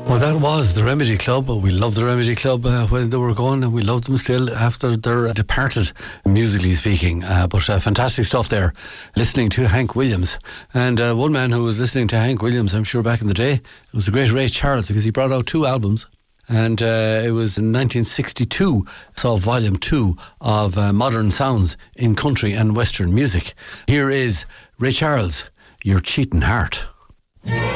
Well, that was the Remedy Club. We loved the Remedy Club when they were going, and we love them still after they're departed, musically speaking. But fantastic stuff there, listening to Hank Williams. And one man who was listening to Hank Williams, I'm sure back in the day, it was the great Ray Charles, because he brought out 2 albums. And it was in 1962, saw volume 2 of Modern Sounds in Country and Western Music. Here is Ray Charles, Your Cheating Heart.